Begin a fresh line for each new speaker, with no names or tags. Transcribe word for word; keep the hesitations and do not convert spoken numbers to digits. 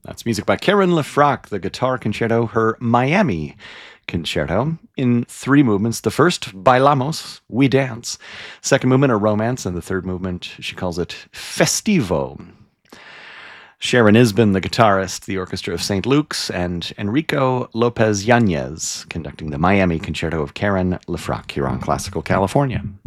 That's music by Karen LeFrak, the guitar concerto, her Miami Concerto, in three movements. The first, Bailamos, We Dance. Second movement, a romance. And the third movement, she calls it Festivo. Sharon Isbin, the guitarist, the Orchestra of Saint Luke's, and Enrico Lopez Yanez conducting the Miami Concerto of Karen LeFrak here on Classical California.